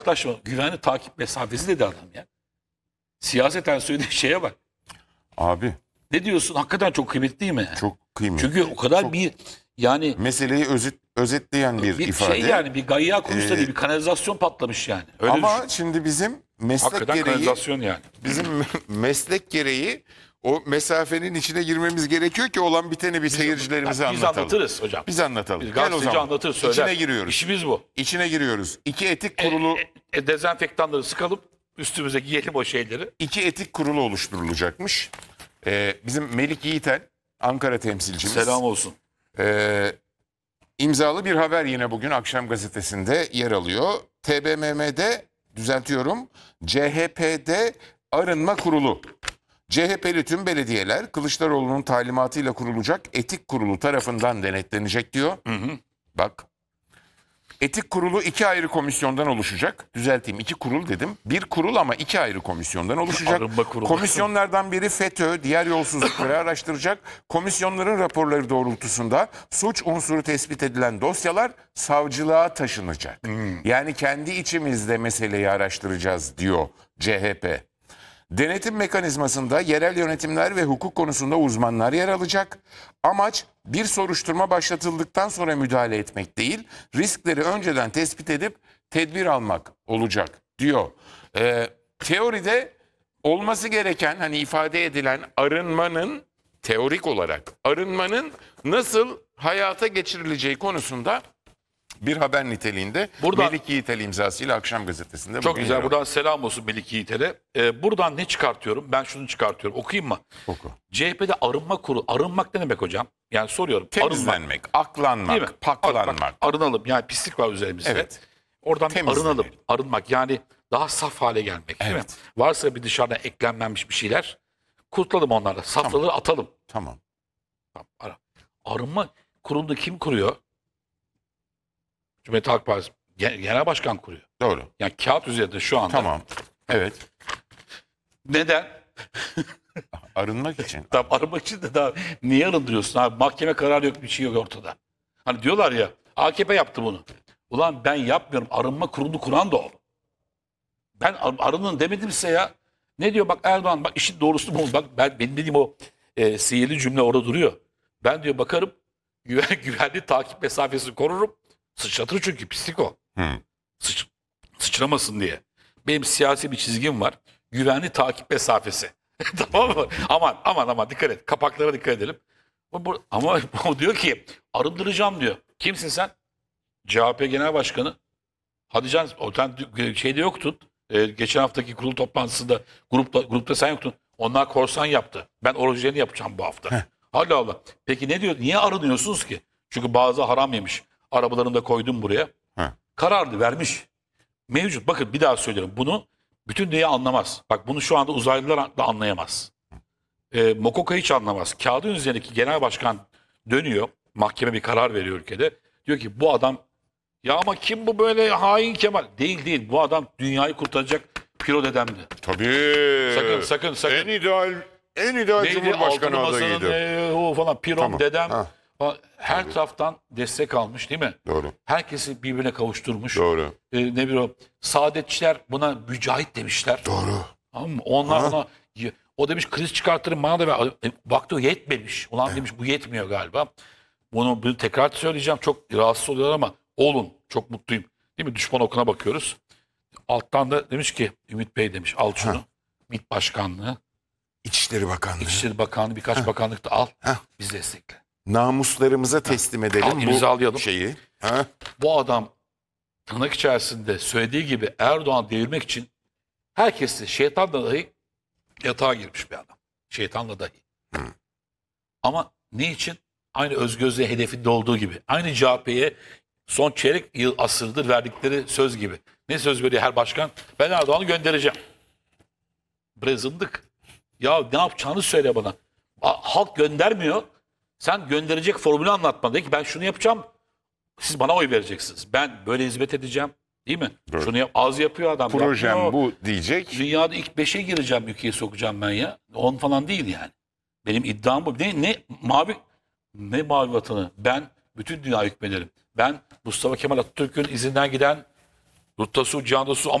Yaklaşma. Güvenli takip mesafesi dedi adam ya. Siyaseten söylediği şeye bak. Abi Ne diyorsun? Hakikaten çok kıymetli değil mi? çok kıymetli. Çünkü o kadar Çok bir yani meseleyi özetleyen bir ifade. şey yani bir gayya konusunda değil, bir kanalizasyon patlamış yani. Öyle Ama düşün. şimdi bizim meslek Hakikaten gereği kanalizasyon yani. meslek gereği o mesafenin içine girmemiz gerekiyor ki olan biteni bir seyircilerimize Biz anlatalım. anlatırız hocam. Biz anlatalım. Biz Gel o gazeteci zaman. anlatır söyler. İçine giriyoruz. İşimiz bu. İçine giriyoruz. Dezenfektanları sıkalım, üstümüze giyelim o şeyleri. İki etik kurulu oluşturulacakmış. Bizim Melik Yiğitel, Ankara temsilcimiz. Selam olsun. İmzalı bir haber yine bugün Akşam Gazetesi'nde yer alıyor. TBMM'de, düzeltiyorum, CHP'de arınma kurulu. CHP'li tüm belediyeler Kılıçdaroğlu'nun talimatıyla kurulacak etik kurulu tarafından denetlenecek diyor. Bak. Etik kurulu 2 ayrı komisyondan oluşacak. Düzelteyim, 2 kurul dedim. Bir kurul ama 2 ayrı komisyondan oluşacak. Arınma kurulu. Komisyonlardan biri FETÖ, diğer yolsuzlukları araştıracak. Komisyonların raporları doğrultusunda suç unsuru tespit edilen dosyalar savcılığa taşınacak. Yani kendi içimizde meseleyi araştıracağız diyor CHP. Denetim mekanizmasında yerel yönetimler ve hukuk konusunda uzmanlar yer alacak. Amaç bir soruşturma başlatıldıktan sonra müdahale etmek değil, riskleri önceden tespit edip tedbir almak olacak diyor. Teoride olması gereken, hani ifade edilen arınmanın, teorik olarak arınmanın nasıl hayata geçirileceği konusunda bir haber niteliğinde Melik Yiğitel imzasıyla Akşam Gazetesi'nde. Çok bugün güzel. yer alıyor. Buradan selam olsun Melik Yiğiter'e. Buradan ne çıkartıyorum? Ben şunu çıkartıyorum. Okuyayım mı? Oku. CHP'de arınma kurulu. Arınmak ne demek hocam? Yani soruyorum. Arınmak. Temizlenmek, Değil mi? aklanmak, paklanmak. Arınalım. Yani pislik var üzerimizde. Evet. Oradan Temizleyelim. arınalım. Arınmak yani daha saf hale gelmek. Değil mi? Evet. Varsa bir dışarıdan eklenmemiş bir şeyler kurtulalım onlarla. Safraları atalım. Tamam. Tamam. Arınma kurulunu kim kuruyor? Cumhuriyet Halk Partisi Genel Başkan kuruyor. Doğru. Yani kağıt üzerinde şu anda. Tamam. Evet. Neden? Arınmak için. Tam arınmak için de daha niye arındırıyorsun abi? Mahkeme kararı yok, bir şey yok ortada. Hani diyorlar ya AKP yaptı bunu. Ulan ben yapmıyorum. Arınma kurulunu kuran da o. Ben arının demedim size ya. Ne diyor bak Erdoğan, bak işin doğrusu bu. Bak benim dediğim o sihirli cümle orada duruyor. Ben diyor bakarım güvenli takip mesafesini korurum. Sıçratır çünkü pislik o. Sıçramasın diye. Benim siyasi bir çizgim var. Güvenli takip mesafesi. Tamam mı? Aman dikkat et. Kapaklara dikkat edelim. Ama o diyor ki arındıracağım diyor. Kimsin sen? CHP Genel Başkanı. Hadi can sen şeyde yoktun. Geçen haftaki kurul toplantısında grupta sen yoktun. Onlar korsan yaptı. Ben orijinalini yapacağım bu hafta. Allah Allah. Peki ne diyor? Niye arınıyorsunuz ki? Çünkü bazı haram yemiş. Arabalarını da koydum buraya. Kararını vermiş. Mevcut. Bakın bir daha söylüyorum. Bunu bütün dünya anlamaz. Bak bunu şu anda uzaylılar da anlayamaz. Mokoko hiç anlamaz. Kağıdın üzerindeki genel başkan dönüyor. Mahkeme bir karar veriyor ülkede. Diyor ki bu adam ya ama kim bu böyle hain Kemal? Değil. Bu adam dünyayı kurtaracak Piro dedemdi. Tabii. Sakın. En ideal Neydi? Cumhurbaşkanı Altılı Masa'nın, adayıydı. o falan Pirom Tamam. dedem. Ha. Her taraftan destek almış değil mi? Doğru. Herkesi birbirine kavuşturmuş. Doğru. Ne bir o. Saadetçiler buna mücahit demişler. Doğru. Tamam mı? Onlar ona o demiş kriz çıkartırım bana da ver. Baktı o yetmemiş. Ulan demiş bu yetmiyor galiba. Bunu tekrar söyleyeceğim. Çok rahatsız oluyorlar ama olun. Çok mutluyum. Değil mi? Düşman okuna bakıyoruz. Alttan da demiş ki Ümit Bey demiş al şunu. MİT Başkanlığı, İçişleri Bakanlığı. İçişleri Bakanlığı birkaç bakanlık da al. Biz destekle. Namuslarımıza teslim edelim Al, imzalayalım. bu şeyi. Bu adam tırnak içerisinde söylediği gibi Erdoğan devirmek için herkesi şeytanla dahi yatağa girmiş bir adam. Şeytanla dahi. Ama ne için? Aynı Özgöz'le hedefinde olduğu gibi. Aynı CHP'ye son çeyrek yıl asırdır verdikleri söz gibi. Ne söz veriyor her başkan? Ben Erdoğan'ı göndereceğim. Zındık. Ya ne yapacağını söyle bana. Halk göndermiyor. Sen gönderecek formülü anlatma. De ki ben şunu yapacağım. Siz bana oy vereceksiniz. Ben böyle hizmet edeceğim. Değil mi? Evet. Şunu az yapıyor adam. Projem yapmıyor. bu diyecek. Dünyada ilk 5'e gireceğim, ülkeyi sokacağım ben ya. 10 falan değil yani. Benim iddiam bu. Ne mavi vatanı? Ben bütün dünya hükmederim. Ben Mustafa Kemal Atatürk'ün izinden giden Rutta su, Cihan'da su